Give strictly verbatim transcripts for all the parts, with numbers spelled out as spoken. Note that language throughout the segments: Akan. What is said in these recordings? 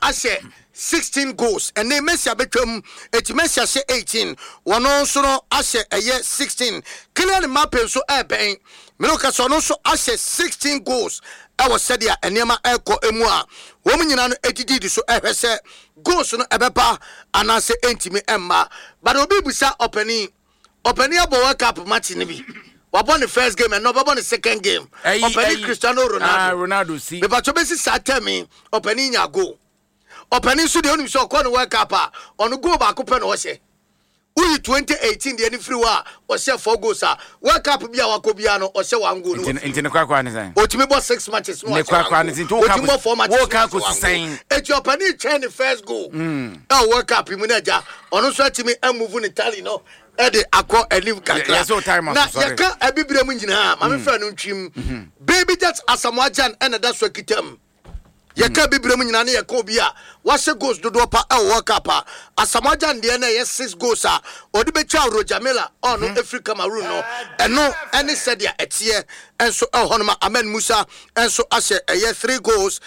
ashe sixteen goals and they Messi abetwam eti Messi ashe eighteen wono nso no ashe eye sixteen Kylian Mbappe so eben Meloka so no so ashe sixteen goals I was said ya enema eko emu a wo nyina no etididi so ehwese goals no ebeba anase entimi emma but obi busa openi openi abo World Cup match ni bi wabon the first game and no wabon the second game openi Cristiano Ronaldo ah Ronaldo see be bacho be si satemi openi nya go openi so de onim so ko no World Cup a ono go ba ko pe no hye Uri twenty eighteen the any free wa o share four goals a World Cup bia wakobia no o share one goal no intine kwa kwa ne san otimi bo six matches no ne kwa kwa ne tin to ka four matches wo ka ko san et your penny chain the first goal mm e World Cup mu na ja ono so atimi amove ni tally no e de akọ anim kakra na yaka abibire mu nyina ma me fra no ntwim baby that asamoajan e na da so kitam yaka bibire mu nyina na yaka obi a wase goals dodo pa e World Cup a Asamoah de na yes six goals a odi be twa Roger Miller on Africa Cameroon no eno any said ya etie enso e honoma Amen Musa enso ase eye three goals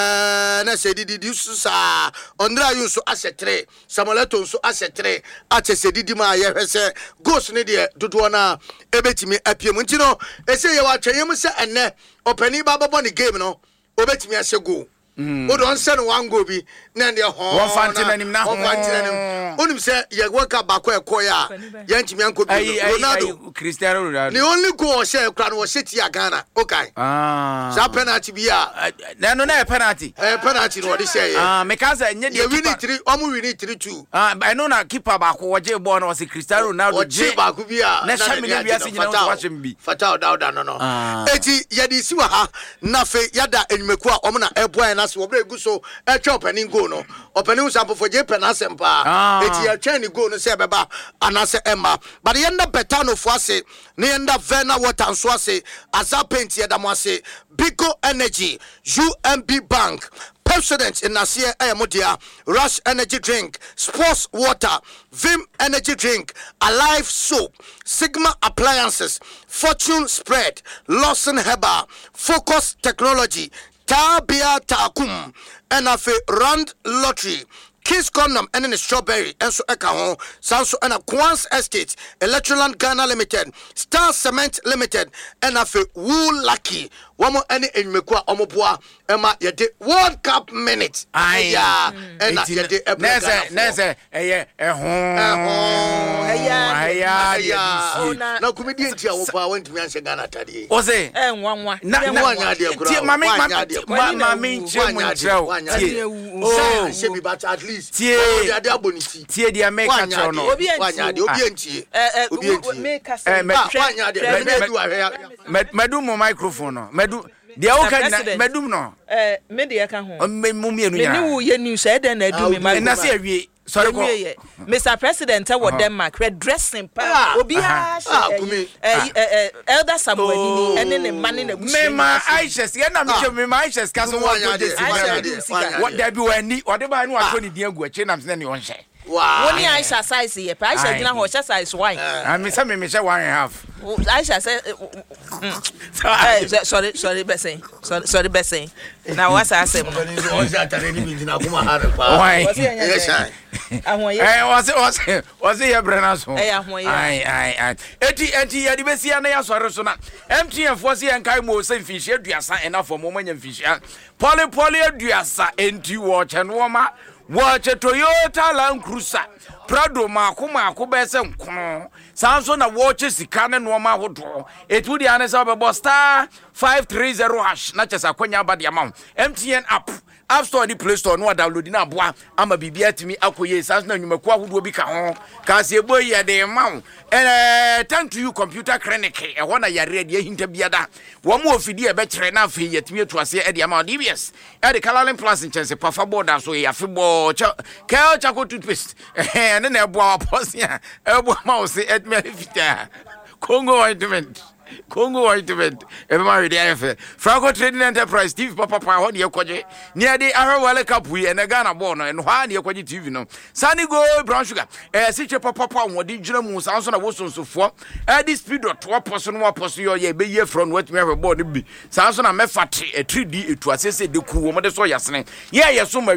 eh na se didi sa Ondra Yunso ase three Samuel Eto'o so ase three ache se didi ma ye hwese goals ne de dodo na ebetimi apiem ntino ese ye wa tweyem se enne opani ba babo ni game no obetimi ase goal Mm. Odo onse one go bi na de ho one fantin anim na ho one fantin anim onim se ye work up back e ya ye ntimi anko bi Ronaldo Cristiano Ronaldo the only goal share kra no shit ya Ghana okay ah sa penalty bi ya na no na penalty eh penalty no de share ah me ka say nye de win three omo win three two ah I know na keeper ba ko waje ball no se Cristiano Ronaldo je ba ko bi ya na sha me bi ase nyina wo watch me bi fatal dauda no no eti ye di si wa ha na fe yada enyimeku a omo na eboy na se obre gu so e twa opening goal no opening sample for je penalty mpa eti ya twa ni goal no se beba anase emma but ye nda betano fo ase ne nda vena water so ase aza paint ye da mo ase Bico Energy U M B Bank President in Nasia Ayamodia, Rush Energy Drink, Sports Water, Vim Energy Drink, Alive Soap, Sigma Appliances, Fortune Spread, Lawson Heber, Focus Technology, Tabia Takum, Enafe Rand Lottery, Kiss Condom and then Strawberry and so eka Sanso and a Quans Estate, Electroland Ghana Limited, Star Cement Limited, and a Wool Lucky. One more any in Mekwa Omoboa, Emma Yade World Cup minute. Aye, and Yade Neze, Neze, eh, eh, home, now comedian Tia went to Manchester Ghana today. Was it? And one one, not one, Mammy, Mammy, Mammy, oh, she be but at least. Tie, tie, dear, make a channel. Obienti, make us Medumo microphone. The okay medum no eh me de ka ho me mumie no ya me wo ye news e den na du me ma na se awie sorry ko Mister President wo Denmark red dressing pa obi a eh elder Samuel ni ene ne mane na busu me ma Aisha ye na me che me ma Aisha ka so wo what there be wani o de ba no aso ni dia gu achi na me ne on hye wow woni Aisha size ye pa Aisha gina ho hye size wine I me say me me hye one and a half Aisha say sorry sorry Bessie sorry sorry Bessie now what's I say why yes eh was it was it was it your brother so ai ai ai eti eti ya di besia na ya sore so na M T N fo se en kai mo se mfishi aduasa ena fo mo manya mfishi poli poli aduasa enti wo che no ma wo che Toyota Land Cruiser Prado ma ko ma ko be se nkono sanso na wo che sika ne no ma hodo etu dia ne se be star five three zero hash na che sa kwanya ba dia ma M T N app App Store ni Play Store no download na aboa ama bibia timi akoye sanso na nwumaku ahodo bi ka ho ka se ebo ye de ma eh thank to you computer clinic e ho na yare de hinta biada wo mo ofidi e be kire na afi yetimi etuase e de ama D B S e de Calalin Plus nchese pafa board so ya fibo ka cha ko toothpaste eh ne na ebo aposia ebo ma o se etmi afita Congo ointment Congo ointment e ma we dey afa Franco Trading Enterprise T V papa pa ho de ekoje near the Arrow Cup we and Ghana ball no and ha de ekoje T V no Sunny Go Brown Sugar eh siche papa pa wo de dwira mu sanso na wo sonsofo eh this speed dot two person one person yo ye be ye from what me have ball no bi sanso na me fate e three D etu asese de ku wo mo de so yasene ye ye so